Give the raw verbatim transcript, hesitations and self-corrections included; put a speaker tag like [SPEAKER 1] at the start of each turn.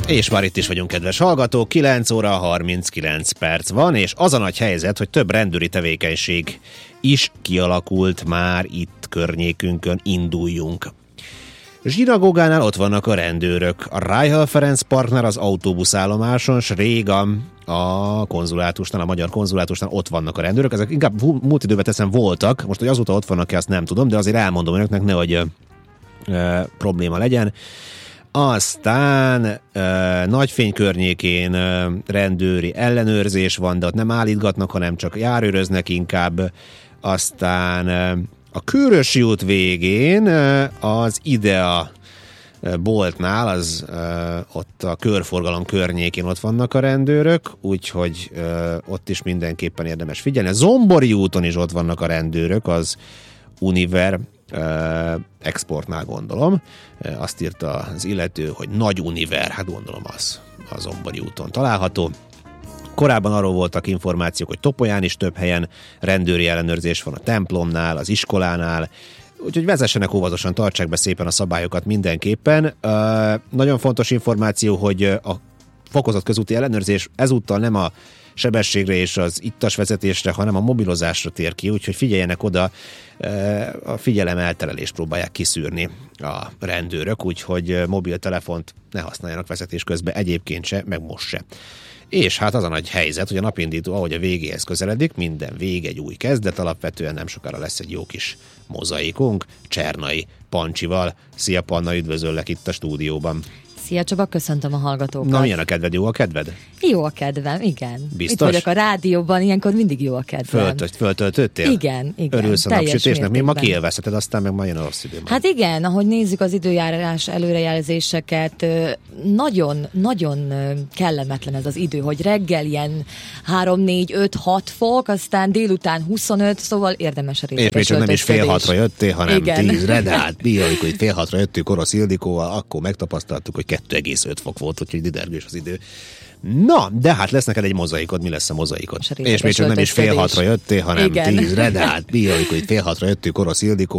[SPEAKER 1] És már itt is vagyunk, kedves hallgatók, kilenc óra harminckilenc perc van, és az a nagy helyzet, hogy több rendőri tevékenység is kialakult már itt környékünkön, induljunk. Zsinagógánál ott vannak a rendőrök, a Rájhal Ferenc Parknál, az autóbuszállomáson, s régen a konzulátusnál, a magyar konzulátusnál ott vannak a rendőrök. Ezek inkább múlt időben teszem voltak, most, hogy azóta ott vannak-e, azt nem tudom, de azért elmondom önöknek, nehogy ö, ö, probléma legyen. Aztán ö, Nagyfény környékén ö, rendőri ellenőrzés van, de ott nem állítgatnak, hanem csak járőröznek inkább. Aztán ö, a Kőrösi út végén ö, az IDEA boltnál, az ö, ott a körforgalom környékén ott vannak a rendőrök, úgyhogy ö, ott is mindenképpen érdemes figyelni. A Zombori úton is ott vannak a rendőrök, az Univer Uh, exportnál gondolom. Uh, azt írta az illető, hogy Nagy Univer, hát gondolom az a Zombori úton található. Korábban arról voltak információk, hogy Topolyán is több helyen rendőri ellenőrzés van, a templomnál, az iskolánál, úgyhogy vezessenek óvatosan, tartsák be szépen a szabályokat mindenképpen. Uh, nagyon fontos információ, hogy a fokozott közúti ellenőrzés ezúttal nem a sebességre és az ittas vezetésre, hanem a mobilozásra tér ki, úgyhogy figyeljenek oda, a figyelem elterelést próbálják kiszűrni a rendőrök, úgyhogy mobiltelefont ne használjanak vezetés közben, egyébként se, meg most se. És hát az a nagy helyzet, hogy a napindító, ahogy a végéhez közeledik, minden vég egy új kezdet, alapvetően nem sokára lesz egy jó kis mozaikunk, Csernai Pancsival. Szia Panna, üdvözöllek itt a stúdióban.
[SPEAKER 2] Szia Csaba, köszöntöm a hallgatókat.
[SPEAKER 1] Na, milyen a kedved? Jó a kedved?
[SPEAKER 2] Jó a kedvem, igen.
[SPEAKER 1] Biztos?
[SPEAKER 2] Itt vagyok a rádióban, ilyenkor mindig jó a kedvem.
[SPEAKER 1] Föltölt, föltöltöttél?
[SPEAKER 2] Igen, igen.
[SPEAKER 1] Örülsz a napsütésnek? Mi ma kiélvezheted, aztán meg majd jön a rossz idő.
[SPEAKER 2] Hát igen, ahogy nézzük az időjárás előrejelzéseket, nagyon, nagyon kellemetlen ez az idő, hogy reggel ilyen három, négy, öt, hat fok, aztán délután huszonöt, szóval érdemes a részletes
[SPEAKER 1] Épp csak nem is fél hatra jöttél, hanem
[SPEAKER 2] igen.
[SPEAKER 1] tízre, de hát mi, amikor itt fél hatra jöttünk Orosz Ildikóval, akkor megtapasztaltuk, hogy kettő egész öt fok volt, úgyhogy didergős az idő. Na, de hát lesz neked egy mozaikod, mi lesz a mozaikod? És még csak nem is fél hatra jöttél, hanem igen. tízre, de hát mi, amikor itt fél hatra jöttünk Orosz Ildikóval,